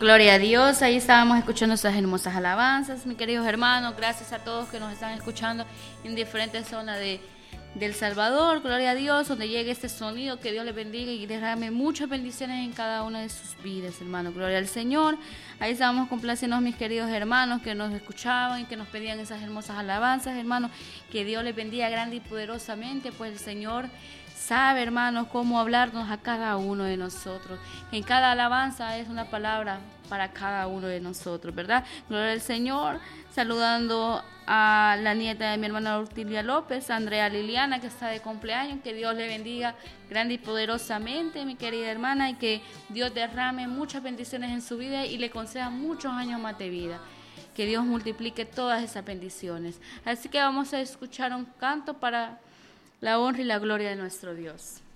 Gloria a Dios, ahí estábamos escuchando esas hermosas alabanzas, mis queridos hermanos. Gracias a todos que nos están escuchando en diferentes zonas del Salvador. Gloria a Dios, donde llegue este sonido, que Dios les bendiga y derrame muchas bendiciones en cada una de sus vidas, hermano. Gloria al Señor. Ahí estábamos complaciendo a mis queridos hermanos que nos escuchaban y que nos pedían esas hermosas alabanzas, hermano. Que Dios les bendiga grande y poderosamente, pues el Señor sabe, hermanos, cómo hablarnos a cada uno de nosotros. En cada alabanza es una palabra para cada uno de nosotros, ¿verdad? Gloria al Señor. Saludando a la nieta de mi hermana Ortilia López, Andrea Liliana, que está de cumpleaños. Que Dios le bendiga grande y poderosamente, mi querida hermana, y que Dios derrame muchas bendiciones en su vida y le conceda muchos años más de vida. Que Dios multiplique todas esas bendiciones. Así que vamos a escuchar un canto para la honra y la gloria de nuestro Dios.